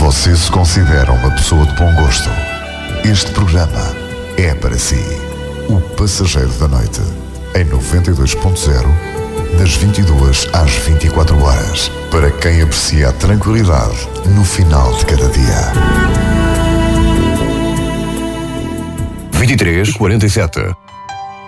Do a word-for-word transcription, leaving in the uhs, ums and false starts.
você se considera uma pessoa de bom gosto, este programa é para si. O Passageiro da Noite, em noventa e dois ponto zero, das vinte e duas às vinte e quatro horas, para quem aprecia a tranquilidade no final de cada dia. vinte e três, quarenta e sete.